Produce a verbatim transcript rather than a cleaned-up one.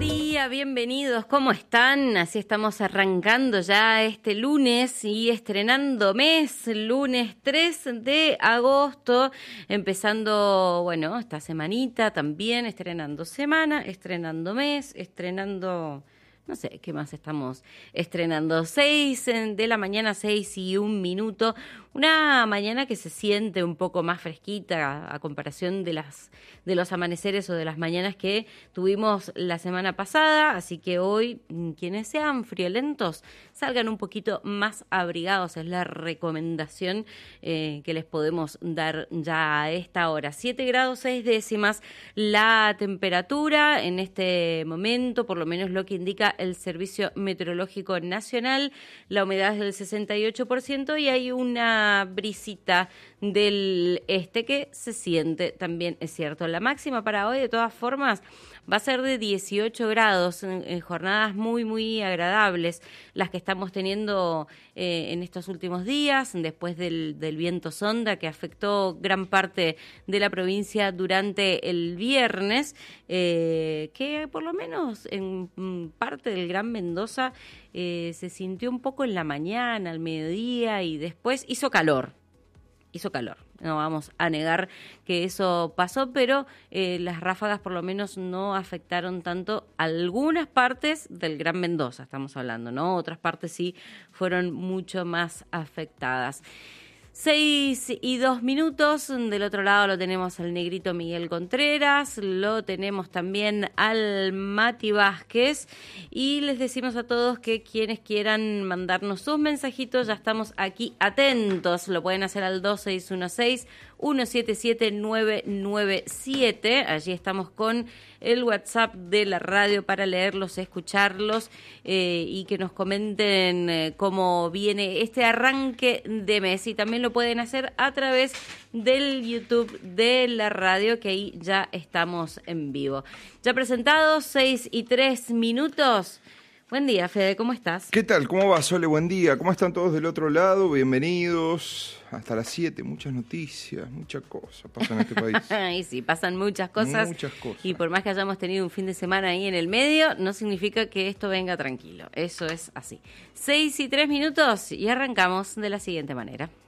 día, bienvenidos, ¿cómo están? Así estamos arrancando ya este lunes y estrenando mes, lunes tres de agosto, empezando, bueno, esta semanita también, estrenando semana, estrenando mes, estrenando... No sé, ¿qué más estamos estrenando? Seis de la mañana, seis y un minuto. Una mañana que se siente un poco más fresquita a, a comparación de las de los amaneceres o de las mañanas que tuvimos la semana pasada. Así que hoy, quienes sean friolentos, salgan un poquito más abrigados. Es la recomendación eh, que les podemos dar ya a esta hora. siete grados seis décimas la temperatura en este momento, por lo menos lo que indica el Servicio Meteorológico Nacional. La humedad es del sesenta y ocho por ciento y hay una brisita del este que se siente, también es cierto. La máxima para hoy, de todas formas, va a ser de dieciocho grados, en, en jornadas muy, muy agradables, las que estamos teniendo eh, en estos últimos días, después del, del viento sonda que afectó gran parte de la provincia durante el viernes, eh, que por lo menos en parte del Gran Mendoza eh, se sintió un poco en la mañana, al mediodía, y después hizo calor. Hizo calor, no vamos a negar que eso pasó, pero eh, las ráfagas por lo menos no afectaron tanto algunas partes del Gran Mendoza, estamos hablando, ¿no? Otras partes sí fueron mucho más afectadas. Seis y dos minutos, del otro lado lo tenemos al negrito Miguel Contreras, lo tenemos también al Mati Vázquez y les decimos a todos que quienes quieran mandarnos sus mensajitos ya estamos aquí atentos, lo pueden hacer al dos seis uno seis, uno siete siete, nueve nueve siete, allí estamos con el WhatsApp de la radio para leerlos, escucharlos eh, y que nos comenten eh, cómo viene este arranque de mes. Y también lo pueden hacer a través del YouTube de la radio, que ahí ya estamos en vivo. Ya presentados, seis y tres minutos. Buen día, Fede, ¿cómo estás? ¿Qué tal? ¿Cómo va, Sole? Buen día. ¿Cómo están todos del otro lado? Bienvenidos. Hasta las siete, muchas noticias, muchas cosas pasan en este país. Y sí, pasan muchas cosas. Muchas cosas. Y por más que hayamos tenido un fin de semana ahí en el medio, no significa que esto venga tranquilo. Eso es así. Seis y tres minutos y arrancamos de la siguiente manera.